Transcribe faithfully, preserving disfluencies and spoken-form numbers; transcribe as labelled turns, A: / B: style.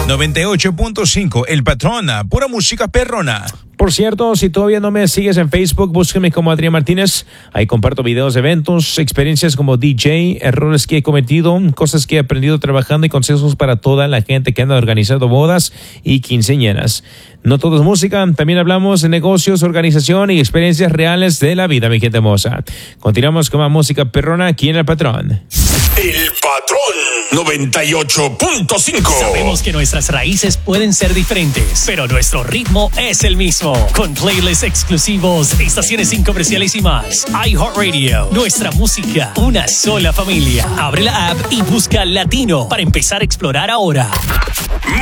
A: noventa y ocho punto cinco, El Patrón, pura música perrona.
B: Por cierto, si todavía no me sigues en Facebook, búsqueme como Adrián Martínez. Ahí comparto videos de eventos, experiencias como D J, errores que he cometido, cosas que he aprendido trabajando y consejos para toda la gente que anda organizando bodas y quinceañeras. No todo es música, también hablamos de negocios, organización y experiencias reales de la vida, mi gente hermosa. Continuamos con más música perrona aquí en El Patrón.
C: El Patrón noventa y ocho punto cinco.
D: Sabemos que nuestras raíces pueden ser diferentes, pero nuestro ritmo es el mismo. Con playlists exclusivos, estaciones sin comerciales y más. iHeartRadio, nuestra música, una sola familia. Abre la app y busca Latino para empezar a explorar ahora.